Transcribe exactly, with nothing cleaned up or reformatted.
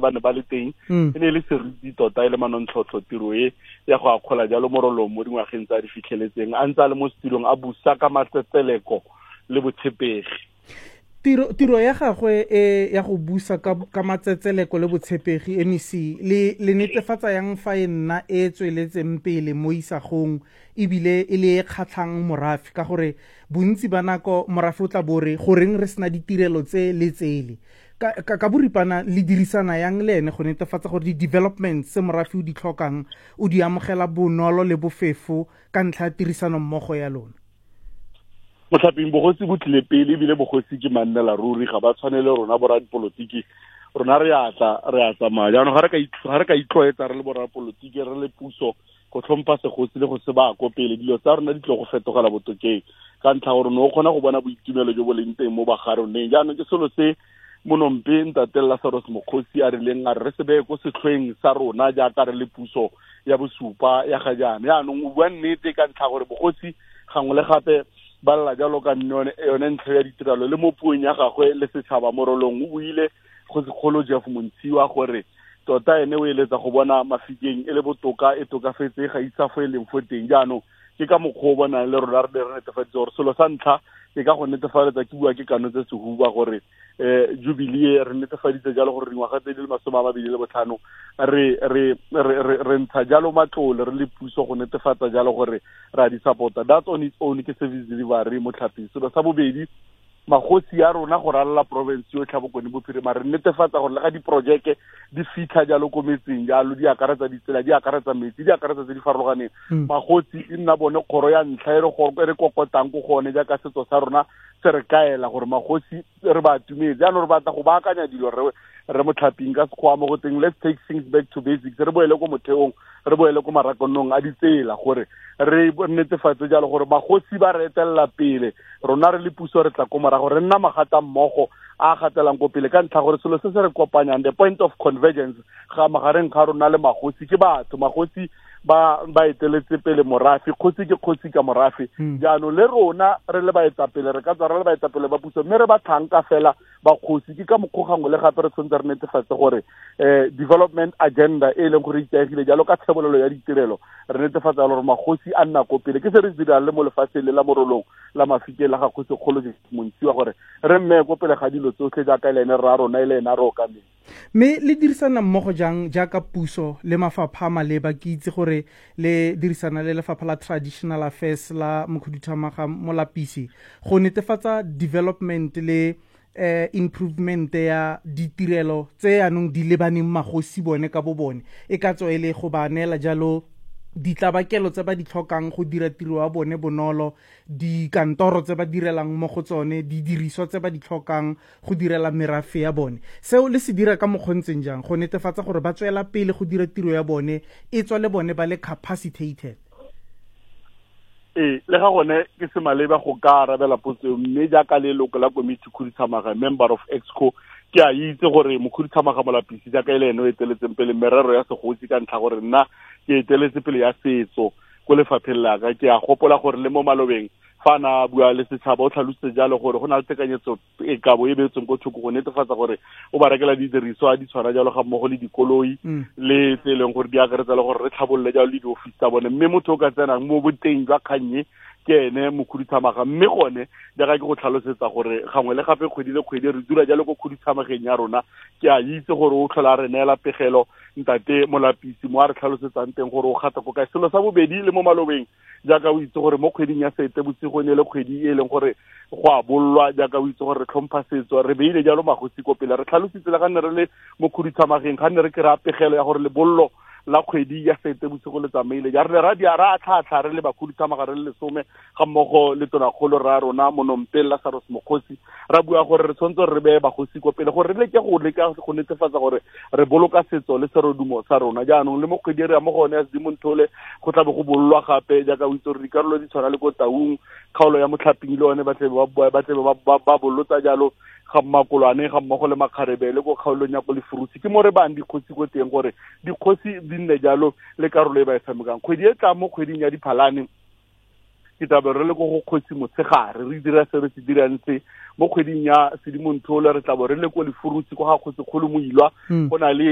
ba ne ba le teng e ne le seriti tota e le manontlhotlho tiro e ya go akgola jalo morolong mo dingwageng tsa di fitlheletseng a ntse a le mo setirong a busa ka matsetseleko le botshepegi. Tiro tiro ya gagwe e ya go busa ka ka matsetseleko le botshepegi M E C le le netefatsa yang fa e nna e tsweletseng pele mo isagong ebile e le kgatlhang morafi ka gore bontsi ba nako morafi o tla bore goreng re sena ditirelo tse le tsele ka ka boripana le dirisana yang le ene go netefatsa gore di-development se morafi o di tlhokang o di amogela bonolo le bofefo ka ntlha ya tirisano mmogo ya lona. Motlhaping bogosi bo tlile pele ebile bogosi ke mannela ruri ga ba tshwanele rona borra dipolotiki rona re atla re a tsamaya jaanong ga re ka itlwaetsa re le borra polotiki re le puso go tlhompha segosi le go se ba ko pele dilo tsa rona di tlo go fetogela botokeng ka ntlha gore no kgona go bona boitumelo jo bo leng teng mo bagaroneng jaanong ke selo se monompe ntate Lazarus Mokgosi a rileng a re se be go setlhweng sa rona jaaka re le puso ya bosupa ya ga jaana jaanong o bua nnete ka ntlha gore bogosi gangwe le gape ba lla jalo ka nne yone ntlha ya ditirelo le mo puong ya gagwe le setšhaba morolong o buile go sekgolo Jeff Montsiwa gore tota ene o eletsa go bona mafikeng e le botoka e tokafetse ga itsa fo e leng fo teng jaanong ke ka mokgwa o bonang le rona re re netefaditse gore selo sa ntlha ke ka go netefaletsa ke bua ke kano tse sehuba gore eh jubilee re netefaditse jalo gore dingwaga tse di le masome a mabedi le botlhano re re re re ntsha jalo matlole re le puso go netefatsa jalo gore ra di supporta that's on its own ke service delivery mo tlhaping selo sa bobedi magosi ya rona go ralla province yo tlhabokone bophirima re netefatsa gore le ga diprojeke di fitlha jalo ko metseng jalo di akaretsa ditsela di akaretsa metsi di akaretsa tse di farologaneng magosi e nna bone kgoro ya ntlha e re go re kokotang go gone jaaka setso sa rona se re kaela gore magosi re ba tumetse jaanong re batla go baakanya dilo re re motlhaping ka sekgwa mo go teng let's take things back to basics re boele ko motheong re boele ko marakonong a ditsela gore re netefatse jalo gore magosi ba re etella pele rona re le puso re tla ko morago re nna magata mmogo a gatelang ko pele ka ntlha gore selo se se re kopanyang the point of convergence ga magareng ga rona le magosi ke batho magosi ba ba eteletse pele morafi khotsi ke khotsi ka morafi jaanong le rona re le baetapele re ka tsara le baetapele ba puso mme re ba tlhanka fela ba khosi ke ka mokgogango le gape re tshwantse re netefatse gore eh development agenda e leng gore itaegile jalo ka tshebolelo ya ditirelo re netefatsa gore magosi a nna ko pele ke se re dira le mo lefatsheng le la morolong la mafike la ga go se kgolo Montsiwa gore re mme go pele ga dilo tsotlhe jaaka ile ene ra rona ile ena ro ka mme me le dirisana mmogo jang jaaka puso le mafapha maleba ke itse gore le dirisana le lefapha la traditional affairs la Mokhuduthamaga Molapisi go netefatsa development le eh improvement ya ditirelo tse anong di lebaneng magosi bone ka bo bone e ka tswe le go ba nela jalo ditlabakelo tse ba di tlhokang go dira tiro wa bone bonolo di kantoro tse ba direlang mo go tsone di diriswa tse ba di tlhokang go direla merafe ya bone seo le se dira ka mokgontseng jang go netefatsa gore ba tswela pele go dira tiro ya bone e tswa le bone ba le capacitated eh le ga gone ke se maleba go ka arabela potso mme jaaka le loko la committee Khuduthamaga member of Exco ke a itse gore Mokhuduthamaga Molapisi jaaka ile ene o eteletseng pele merero ya segosi ka ntlha gore nna ke eteletse pele ya setso go lefapheng la ka ke a gopola gore le mo malobeng fa na bua le setšhaba o tlhalositse jalo gore go na le tekanyetso e kabo e beetsweng go thoko go netefatsa gore o ba rekela didiriswa di tshwana jalo ga mmogo le dikoloi le tse leng gore di akaretsa le gore re tlhabolle jalo le di-office tsa bone mme motho o ka tsenang mo boteng jwa kgannye ke ene Mokhuduthamaga mme gone jaaka ke go tlhalosetsa gore gangwe le gape kgwedi le kgwedi re dula jalo go Khuduthamageng ya rona ke a itse gore o tlhola re neela pegelo ntate Molapisi mo a re tlhalosetsang teng gore o gata go ka selo sa bobedi le mo malobeng jaaka o itse gore mo kgweding ya Seetebosigo ne le kgwedi e leng gore go a bollwa jaaka o itse gore re tlhompha setso re beile jalo magosi ko pele re tlhalositse le ga nne re le mo Khuduthamageng ga nne re kry-a pegelo ya gore lebollo la kgwedi ya Seetebosigo le tsamaile ja re ra di ra tlhatlha re le Bakhuduthamaga re le lesome ga mmogo le tonakgolo ra rona Monompe Lazarus Mokgosi ra bua gore re tshwantse re be bagosi ko pele gore re le ke go leka go netefatsa gore re boloka setso le serodumo sa rona jaanong le mo kgwedi re ya mo gone ya Dimonthole go tla be go bollwa gape jaaka o itse re dikarolo di tshwana le go Taung kgaolo ya Motlhaping le one ba tle ba tle ba bolotsa jalo ga makolwane ga mmogo le makgarebe le go kgaolong ya go lefurusi ke mo re bang dikgosi go teng gore dikgosi di nne jalo le karolo e ba e tshamekang kgwedi e tla mo kgweding ya Diphalane ke tabe re le go go kgotsi motshegare re dira se re se dirang se mo kgweding ya Sedimonthole re tla bo re le go lefurusi go ga kgotsi kgolo moilwa go na le